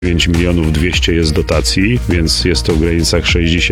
5 200 000 jest dotacji, więc jest to w granicach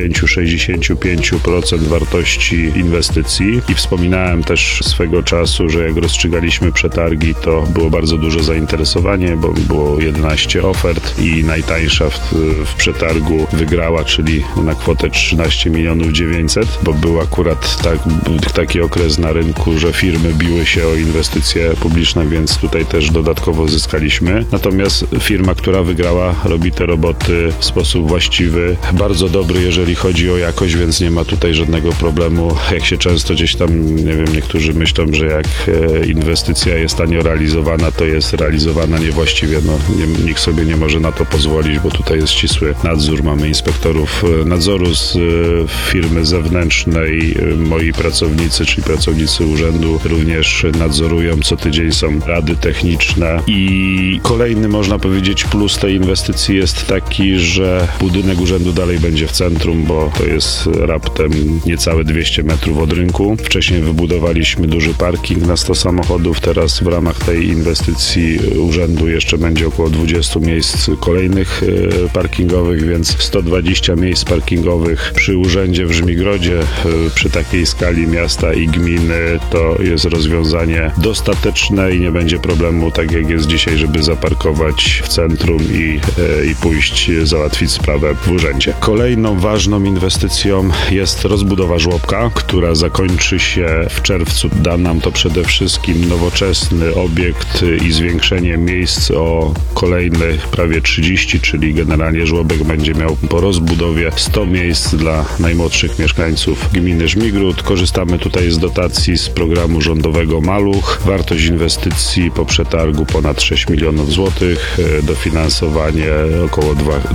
60-65% wartości inwestycji. I wspominałem też swego czasu, że jak rozstrzygaliśmy przetargi, to było bardzo duże zainteresowanie, bo było 11 ofert i najtańsza w przetargu wygrała, czyli na kwotę 13 900 000, bo był akurat taki okres na rynku, że firmy biły się o inwestycje publiczne, więc tutaj też dodatkowo zyskaliśmy. Natomiast firma, która wygrała, robi te roboty w sposób właściwy, bardzo dobry, jeżeli chodzi o jakość, więc nie ma tutaj żadnego problemu. Jak się często gdzieś tam, nie wiem, niektórzy myślą, że jak inwestycja jest tanio realizowana, to jest realizowana niewłaściwie. Nikt sobie nie może na to pozwolić, bo tutaj jest ścisły nadzór. Mamy inspektorów nadzoru z firmy zewnętrznej. Moi pracownicy, czyli pracownicy urzędu, również nadzorują. Co tydzień są rady techniczne. I kolejny, można powiedzieć, plus tej inwestycji jest taki, że budynek urzędu dalej będzie w centrum, bo to jest raptem niecałe 200 metrów od rynku. Wcześniej wybudowaliśmy duży parking na 100 samochodów. Teraz w ramach tej inwestycji urzędu jeszcze będzie około 20 miejsc kolejnych parkingowych, więc 120 miejsc parkingowych przy urzędzie w Żmigrodzie, przy takiej skali miasta i gminy, to jest rozwiązanie dostateczne i nie będzie problemu, tak jak jest dzisiaj, żeby zaparkować w centrum i pójść załatwić sprawę w urzędzie. Kolejną ważną inwestycją jest rozbudowa żłobka, która zakończy się w czerwcu. Da nam to przede wszystkim nowoczesny obiekt i zwiększenie miejsc o kolejnych prawie 30, czyli generalnie żłobek będzie miał po rozbudowie 100 miejsc dla najmłodszych mieszkańców gminy Żmigród. Korzystamy tutaj z dotacji z programu rządowego Maluch. Wartość inwestycji po przetargu ponad 6 milionów złotych. Dofinansowanie około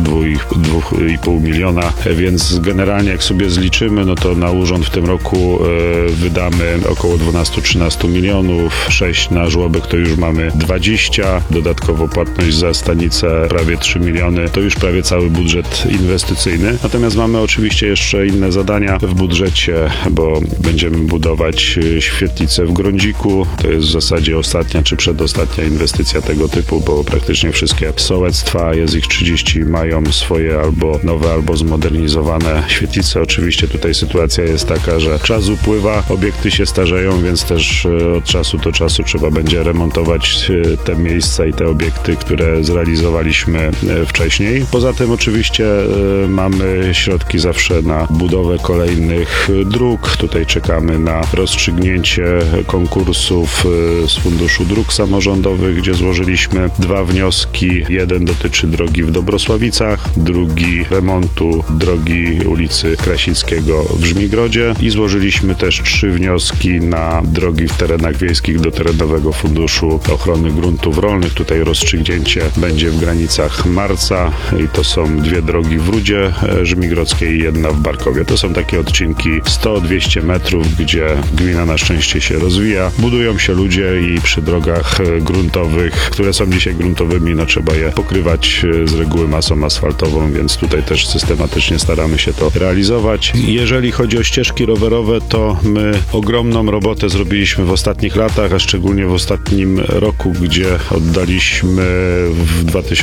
2,5 miliona, więc generalnie jak sobie zliczymy, no to na urząd w tym roku wydamy około 12-13 milionów, 6 na żłobek to już mamy 20, dodatkowo płatność za stanicę prawie 3 miliony, to już prawie cały budżet inwestycyjny. Natomiast mamy oczywiście jeszcze inne zadania w budżecie, bo będziemy budować świetlicę w Grądziku, to jest w zasadzie ostatnia czy przedostatnia inwestycja tego typu, bo praktycznie wszystkie sołectwa, jest ich 30, mają swoje albo nowe, albo zmodernizowane świetlice. Oczywiście tutaj sytuacja jest taka, że czas upływa, obiekty się starzeją, więc też od czasu do czasu trzeba będzie remontować te miejsca i te obiekty, które zrealizowaliśmy wcześniej. Poza tym oczywiście mamy środki zawsze na budowę kolejnych dróg. Tutaj czekamy na rozstrzygnięcie konkursów z Funduszu Dróg Samorządowych, gdzie złożyliśmy 2 wnioski. Jeden dotyczy drogi w Dobrosławicach, drugi remontu drogi ulicy Krasickiego w Żmigrodzie i złożyliśmy też 3 wnioski na drogi w terenach wiejskich do Terenowego Funduszu Ochrony Gruntów Rolnych. Tutaj rozstrzygnięcie będzie w granicach marca i to są 2 drogi w Rudzie Żmigrodzkiej i 1 w Barkowie. To są takie odcinki 100-200 metrów, gdzie gmina na szczęście się rozwija. Budują się ludzie i przy drogach gruntowych, które są dzisiaj gruntowymi, no trzeba je pokrywać z reguły masą asfaltową, więc tutaj też systematycznie staramy się to realizować. Jeżeli chodzi o ścieżki rowerowe, to my ogromną robotę zrobiliśmy w ostatnich latach, a szczególnie w ostatnim roku, gdzie oddaliśmy w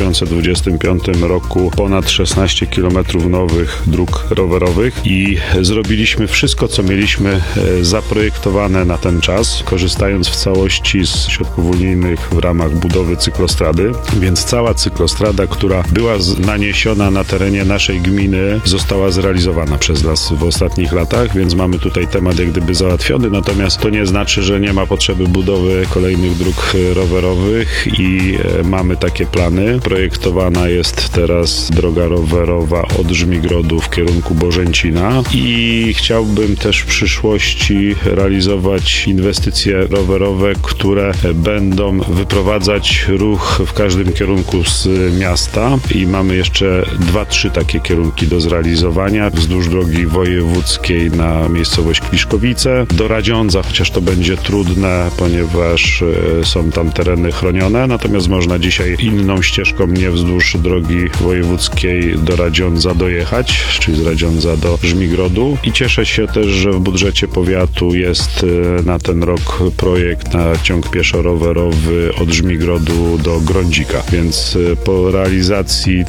2025 roku ponad 16 km nowych dróg rowerowych i zrobiliśmy wszystko, co mieliśmy zaprojektowane na ten czas, korzystając w całości z środków unijnych w ramach budowy cyklostrady, więc cała cyklostrada, która była naniesiona na terenie naszej gminy, została zrealizowana przez nas w ostatnich latach, więc mamy tutaj temat jak gdyby załatwiony, natomiast to nie znaczy, że nie ma potrzeby budowy kolejnych dróg rowerowych i mamy takie plany. Projektowana jest teraz droga rowerowa od Żmigrodu w kierunku Bożęcina i chciałbym też w przyszłości realizować inwestycje rowerowe, które będą wyprowadzać ruch w każdym kierunku z miasta i mamy jeszcze 2-3 takie kierunki do zrealizowania wzdłuż drogi wojewódzkiej na miejscowość Kliszkowice do Radziądza, chociaż to będzie trudne, ponieważ są tam tereny chronione, natomiast można dzisiaj inną ścieżką, nie wzdłuż drogi wojewódzkiej do Radziądza dojechać, czyli z Radziądza do Żmigrodu i cieszę się też, że w budżecie powiatu jest na ten rok projekt na ciąg pieszo-rowerowy od Żmigrodu do Grądzika, więc po realizacji